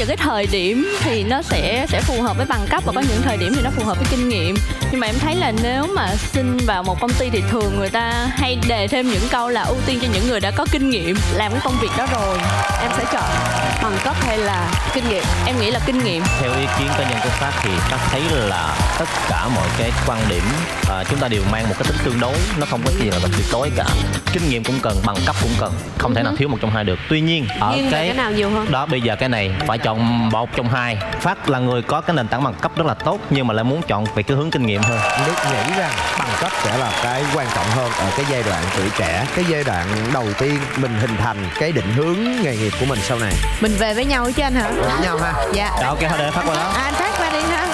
những cái thời điểm thì nó sẽ phù hợp với bằng cấp, và có những thời điểm thì nó phù hợp với kinh nghiệm. Nhưng mà em thấy là nếu mà xin vào một công ty thì thường người ta hay đề thêm những câu là ưu tiên cho những người đã có kinh nghiệm làm cái công việc đó rồi. Em sẽ chọn bằng cấp hay là kinh nghiệm? Em nghĩ là kinh nghiệm. Theo ý kiến cá nhân của Phát thì Phát thấy là tất cả mọi cái quan điểm chúng ta đều mang một cái tính tương đối, nó không có gì là tuyệt đối cả. Kinh nghiệm cũng cần, bằng cấp cũng cần, không thể nào thiếu một trong hai được. Tuy nhiên ở cái nào nhiều hơn đó, bây giờ cái này phải chọn một trong hai. Phát là người có cái nền tảng bằng cấp rất là tốt nhưng mà lại muốn chọn về cái hướng kinh nghiệm hơn. Đức nghĩ rằng bằng cấp sẽ là cái quan trọng hơn ở cái giai đoạn tuổi trẻ, cái giai đoạn đầu tiên mình hình thành cái định hướng nghề nghiệp của mình sau này. Mình về với nhau chứ anh hả? Với nhau ha. Dạ. Rồi, ok, thôi để Phát qua đó. Anh Phát qua đi ha.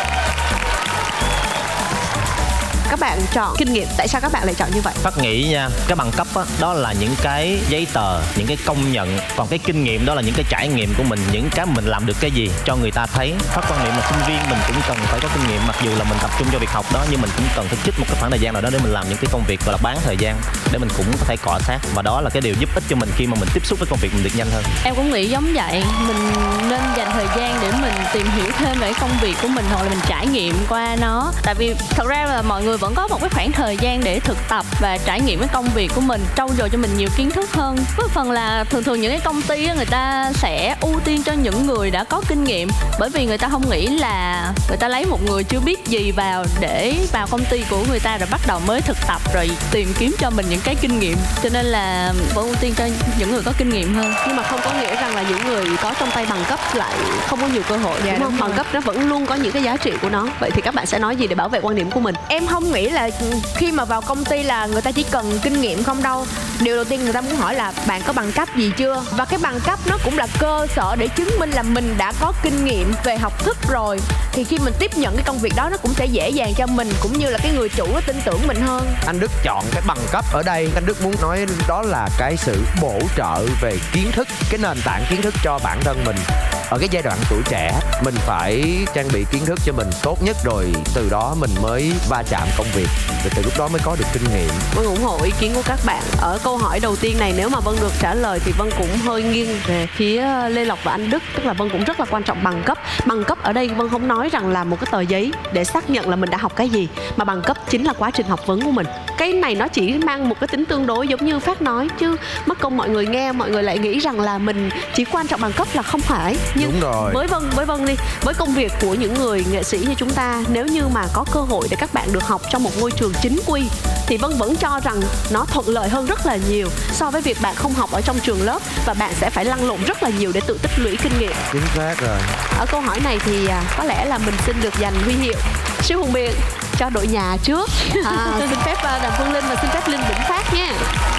Các bạn chọn kinh nghiệm, tại sao các bạn lại chọn như vậy? Phát nghĩ nha, cái bằng cấp đó là những cái giấy tờ, những cái công nhận. Còn cái kinh nghiệm đó là những cái trải nghiệm của mình, những cái mình làm được cái gì cho người ta thấy. Phát quan niệm là sinh viên mình cũng cần phải có kinh nghiệm. Mặc dù là mình tập trung cho việc học đó, nhưng mình cũng cần phải trích một cái khoảng thời gian nào đó để mình làm những cái công việc gọi là bán thời gian, để mình cũng có thể cọ sát. Và đó là cái điều giúp ích cho mình khi mà mình tiếp xúc với công việc mình được nhanh hơn. Em cũng nghĩ giống vậy. Mình nên dành thời gian để mình tìm hiểu thêm về cái công việc của mình, hoặc là mình trải nghiệm qua nó. Tại vì thật ra là mọi người vẫn có một cái khoảng thời gian để thực tập và trải nghiệm cái công việc của mình, trau dồi cho mình nhiều kiến thức hơn. Với phần là thường những cái công ty người ta sẽ ưu tiên cho những người đã có kinh nghiệm, bởi vì người ta không nghĩ là người ta lấy một người chưa biết gì vào để vào công ty của người ta rồi bắt đầu mới thực tập rồi tìm kiếm cho mình những cái kinh nghiệm, cho nên là vẫn ưu tiên cho những người có kinh nghiệm hơn. Nhưng mà không có nghĩa rằng là những người có trong tay bằng cấp lại không có nhiều cơ hội, đúng không? Bằng cấp nó vẫn luôn có những cái giá trị của nó. Vậy thì các bạn sẽ nói gì để bảo vệ quan điểm của mình? Em không nghĩ là khi mà vào công ty là người ta chỉ cần kinh nghiệm không đâu. Điều đầu tiên người ta muốn hỏi là bạn có bằng cấp gì chưa? Và cái bằng cấp nó cũng là cơ sở để chứng minh là mình đã có kinh nghiệm về học thức rồi. Thì khi mình tiếp nhận cái công việc đó nó cũng sẽ dễ dàng cho mình, cũng như là cái người chủ nó tin tưởng mình hơn. Anh Đức chọn cái bằng cấp ở đây, anh Đức muốn nói đó là cái sự bổ trợ về kiến thức, cái nền tảng kiến thức cho bản thân mình. Ở cái giai đoạn tuổi trẻ, mình phải trang bị kiến thức cho mình tốt nhất, rồi từ đó mình mới va chạm công việc, rồi từ lúc đó mới có được kinh nghiệm. Vân ủng hộ ý kiến của các bạn. Ở câu hỏi đầu tiên này, nếu mà Vân được trả lời thì Vân cũng hơi nghiêng về phía Lê Lộc và anh Đức. Tức là Vân cũng rất là quan trọng bằng cấp. Bằng cấp ở đây Vân không nói rằng là một cái tờ giấy để xác nhận là mình đã học cái gì, mà bằng cấp chính là quá trình học vấn của mình. Cái này nó chỉ mang một cái tính tương đối giống như Phát nói, chứ mất công mọi người nghe, mọi người lại nghĩ rằng là mình chỉ quan trọng bằng cấp, là không phải. Nhưng đúng rồi. với Vân đi, với công việc của những người nghệ sĩ như chúng ta, nếu như mà có cơ hội để các bạn được học trong một ngôi trường chính quy thì Vân vẫn cho rằng nó thuận lợi hơn rất là nhiều so với việc bạn không học ở trong trường lớp và bạn sẽ phải lăn lộn rất là nhiều để tự tích lũy kinh nghiệm. Chính xác rồi. Ở câu hỏi này thì có lẽ là mình xin được dành huy hiệu siêu hùng biện cho đội nhà trước. Xin phép Đàm Phương Linh và xin phép Linh Vĩnh Phát nha.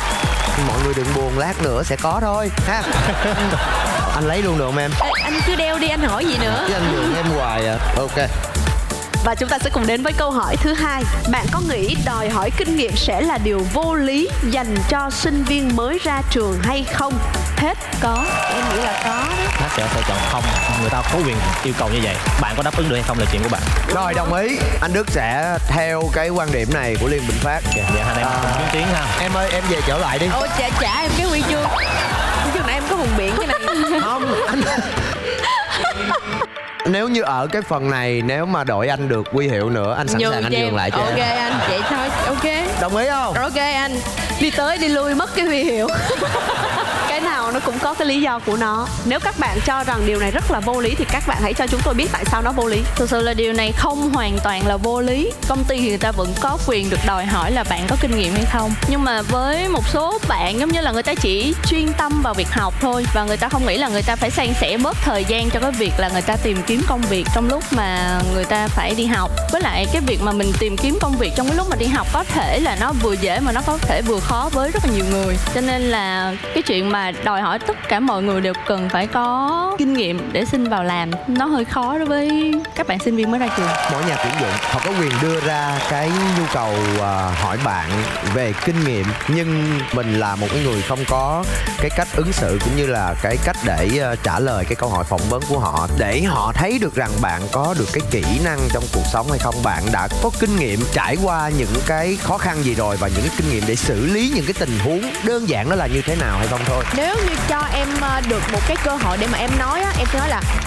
Mọi người đừng buồn, lát nữa sẽ có thôi ha. Anh lấy luôn được không em? Ê, anh cứ đeo đi, anh hỏi gì nữa? Chứ anh nhường em hoài à. Ok. Và chúng ta sẽ cùng đến với câu hỏi thứ hai. Bạn có nghĩ đòi hỏi kinh nghiệm sẽ là điều vô lý dành cho sinh viên mới ra trường hay không? Hết. Có. Em nghĩ là có đó. Phát sẽ chọn không. Người ta có quyền yêu cầu như vậy. Bạn có đáp ứng được hay không là chuyện của bạn. Rồi, đồng ý. Anh Đức sẽ theo cái quan điểm này của Liên Vĩnh Phát. Dạ, hai anh em cùng chứng kiến ha. Em ơi, em về trở lại đi. Ôi trả em cái huy chương. Huy chương này em có hùng biện cái này. Không, anh... Nếu như ở cái phần này, nếu mà đội anh được huy hiệu nữa, anh sẵn sàng anh nhường lại cho ok em. anh, vậy thôi, ok. Đồng ý không? Ok anh. Đi tới đi lui mất cái huy hiệu. Cái nào nó cũng có cái lý do của nó. Nếu các bạn cho rằng điều này rất là vô lý thì các bạn hãy cho chúng tôi biết tại sao nó vô lý. Thực sự là điều này không hoàn toàn là vô lý. Công ty thì người ta vẫn có quyền được đòi hỏi là bạn có kinh nghiệm hay không. Nhưng mà với một số bạn giống như là người ta chỉ chuyên tâm vào việc học thôi, và người ta không nghĩ là người ta phải san sẻ bớt thời gian cho cái việc là người ta tìm kiếm công việc trong lúc mà người ta phải đi học. Với lại cái việc mà mình tìm kiếm công việc trong cái lúc mà đi học có thể là nó vừa dễ mà nó có thể vừa khó với rất là nhiều người. Cho nên là cái chuyện mà đòi hỏi tất cả mọi người đều cần phải có kinh nghiệm để xin vào làm, nó hơi khó đối với các bạn sinh viên mới ra trường. Mỗi nhà tuyển dụng họ có quyền đưa ra cái nhu cầu hỏi bạn về kinh nghiệm, nhưng mình là một cái người không có cái cách ứng xử cũng như là cái cách để trả lời cái câu hỏi phỏng vấn của họ, để họ thấy được rằng bạn có được cái kỹ năng trong cuộc sống hay không, bạn đã có kinh nghiệm trải qua những cái khó khăn gì rồi, và những cái kinh nghiệm để xử lý những cái tình huống đơn giản nó là như thế nào hay không thôi. Nếu như cho em được một cái cơ hội để mà em nói á, em sẽ nói là